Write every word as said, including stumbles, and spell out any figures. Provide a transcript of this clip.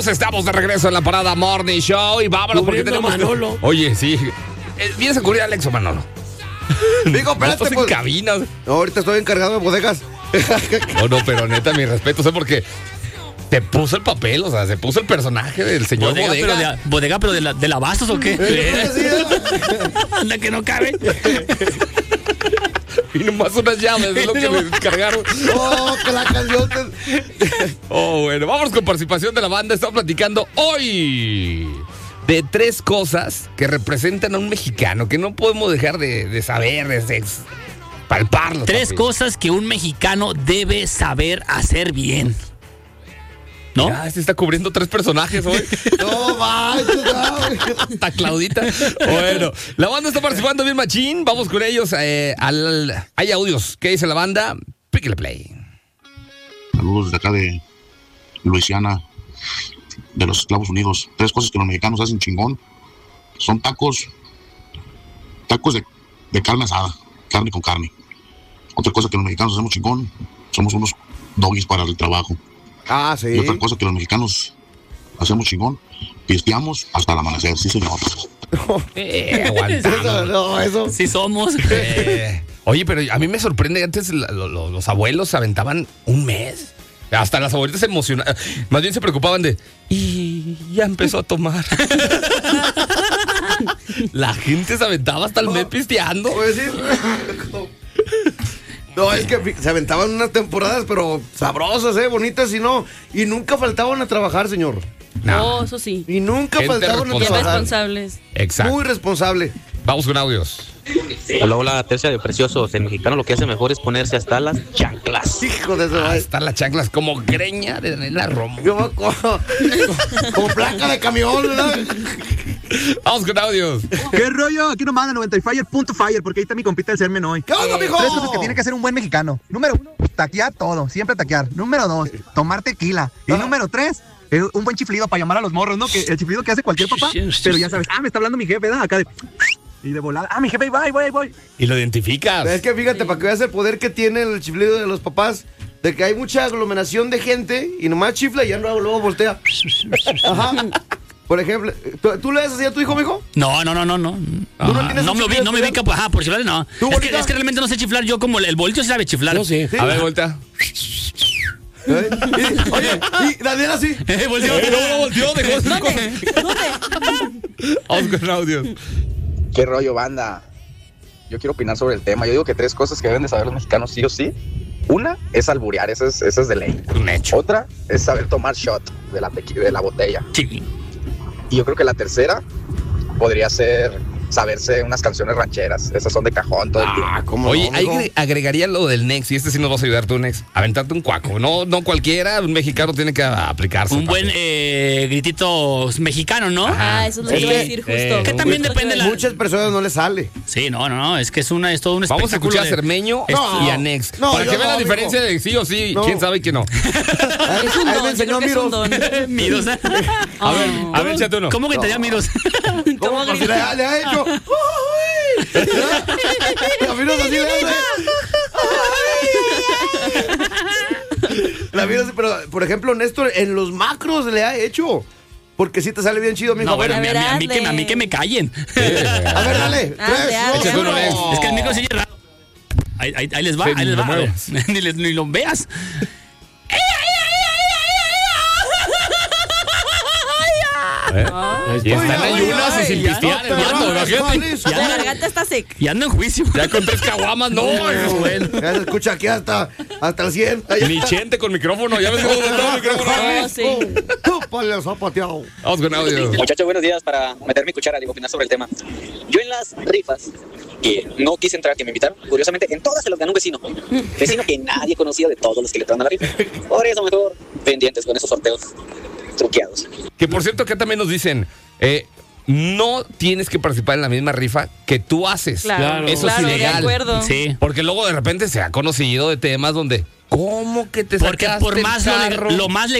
Estamos de regreso en la Parada Morning Show y vámonos porque tenemos... Manolo. Oye, sí. Eh, vienes a cubrir a Alex o Manolo. Digo, espérate, ¿No estás pues. en cabinas? No, ahorita estoy encargado de bodegas. No, no, pero neta, mi respeto, sé porque te puso el papel, o sea, se puso el personaje del señor Bodega, Bodega. pero de, bodega, pero de, la, de lavazos o qué? Anda que no cabe. Y nomás unas llaves, es lo que le encargaron. Oh, que la canción. Te... Oh, bueno, vamos con participación de la banda. Estamos platicando hoy de tres cosas que representan a un mexicano, que no podemos dejar de, de saber, de, de palparlo. Tres papi. cosas que un mexicano debe saber hacer bien. ¿No? Ya, este está cubriendo tres personajes hoy. No, manches, no. Está Claudita. Bueno, la banda está participando bien machín. Vamos con ellos. Eh, al, hay audios. ¿Qué dice la banda? Píquele play. Saludos desde acá de Luisiana, de los Estados Unidos. Tres cosas que los mexicanos hacen chingón son tacos, tacos de, de carne asada, carne con carne. Otra cosa que los mexicanos hacemos chingón, somos unos doggies para el trabajo. Ah, sí. Y otra cosa que los mexicanos hacemos chingón, pisteamos hasta el amanecer, sí señor. Eh, aguantamos. Eso, no, eso. Sí somos. Eh, oye, pero a mí me sorprende, antes la- lo- lo- los abuelos se aventaban un mes. Hasta las abuelitas se emocionaban. Más bien se preocupaban de... Y ya empezó a tomar. La gente se aventaba hasta el mes pisteando. Pues sí. No, es que fi- se aventaban unas temporadas, pero sabrosas, ¿eh? Bonitas y no. Y nunca faltaban a trabajar, señor. No. Oh, eso sí. Y nunca Gente faltaban a Bien responsable. trabajar. responsables. Exacto. Muy responsable. Vamos con audios. Hola, hola, tercia de preciosos. El mexicano lo que hace mejor es ponerse hasta las chanclas. Hijo de eso. Ah, están las chanclas como greña de Daniela Romo. Como, como, como placa de camión, ¿verdad? Vamos con audios. ¿Qué rollo? Aquí nomás en noventa y Fire punto Fire, porque ahí está mi compita el Sermen hoy. ¿Qué onda, mijo? Tres cosas que tiene que hacer un buen mexicano. Número uno, taquear todo, siempre taquear. Número dos, tomar tequila. Y Ah. número tres, eh, un buen chiflido para llamar a los morros, ¿no? Que el chiflido que hace cualquier papá. Pero ya sabes, ah, me está hablando mi jefe, ¿verdad? Acá de... Y de volada, ah, mi jefe, ahí va, ahí voy, ahí voy. Y lo identificas. Es que fíjate, para que veas el poder que tiene el chiflido de los papás, de que hay mucha aglomeración de gente y nomás chifla y ya luego, luego voltea. Ajá. Por ejemplo, ¿tú, tú le das así a tu hijo, mijo? No, no, no, no, no. ¿Tú no tienes No un me, ubi- chiflido no me especial? ubica, pues, ajá, por chiflar, no. ¿Tú, Es que, Bolita? es que realmente no sé chiflar yo como el, el bolito sí sabe chiflar. Yo sí. Sí. A ver, vuelta. ¿Eh? Y- oye, y Daniel así. Eh, volteó. Eh, no, no volteó, dejó así. ¿Dónde? ¿Dónde? Vamos con audios. ¿Qué rollo, banda? Yo quiero opinar sobre el tema. Yo digo que tres cosas que deben de saber los mexicanos sí o sí. Una es alburear, esa es, esa es de ley. Un hecho. Otra es saber tomar shot de la, tequi- de la botella. Sí. Y yo creo que la tercera podría ser saberse unas canciones rancheras. Esas son de cajón todo el tiempo. Ah, ¿cómo Oye, no, ahí mijo? agre- agregaría lo del Nex, y este sí nos vas a ayudar tú, Nex. Aventarte un cuaco. No, no cualquiera, un mexicano tiene que aplicarse. Un papi. buen eh, gritito mexicano, ¿no? Ah, eso es lo que Sí. iba a decir justo. Eh, Que también depende la- Muchas personas no les sale. Sí, no, no, no, es que es una, es todo un Vamos a espectáculo. escuchar a de- Cermeño No. y a Nex. No, para yo que vean no, la mijo. diferencia de sí o sí. No. ¿Quién sabe que no? Ahí, Es un ahí don, me yo enseñó creo que es un Miros. don. Miros. A ver, a ver, échate uno. ¿Cómo gritaría Miros? ¿Cómo? ¿Cómo Así grita? le, le ha hecho. ¡Uy! La Miros así le hace. La Miros, pero por ejemplo, Néstor, en los macros le ha hecho. Porque sí te sale bien chido, mijo. No, bueno, a A mí, a ver, mí- a mí que, hazle. a mí que me callen. A ver, dale. Hazle, Tres, hazle, dos, Échate uno, uno. Nex. Es que el micro sigue raro. Ahí, ahí- ahí les va, Sí, ahí ni les lo va. A ver, muevas. ni, les- ni lo veas. ¿Eh? Y están Ay, ayunas ay, y sin ya. pistear el No te vato, rajes, imagínate. Jalisco. La garganta está seca. Y ando en juicio. Ya con tres caguamas, no. bueno. Ya se escucha aquí hasta, hasta el cien. Ni Chente con micrófono. Ya ves cómo está el micrófono. Oh, sí. Chúpale el zapateado. Vamos con audio. Muchachos, buenos días. Para meter mi cuchara y opinar sobre el tema. Yo en las rifas, que no quise entrar, que me invitaron, curiosamente, en todas se las ganó un vecino. Vecino que nadie conocía de todos los que le traen a la rifa. Por eso mejor pendientes con esos sorteos truqueados. Que por cierto, acá también nos dicen, eh, no tienes que participar en la misma rifa que tú haces. Claro, Eso claro, es ilegal. de acuerdo. Sí. Porque luego de repente se ha conocido de temas donde, ¿cómo que te Porque sacaste por el más lo, carro? lo más legal